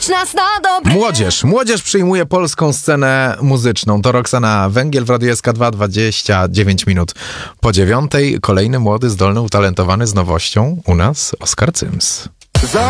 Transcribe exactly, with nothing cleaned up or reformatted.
nauczyć nas na dobre. Młodzież. Młodzież przyjmuje polską scenę muzyczną. To Roxana Węgiel w Radiu S K dwa, dwadzieścia dziewięć minut po dziewiątej. Kolejny młody, zdolny, utalentowany z nowością u nas Oskar Cyms.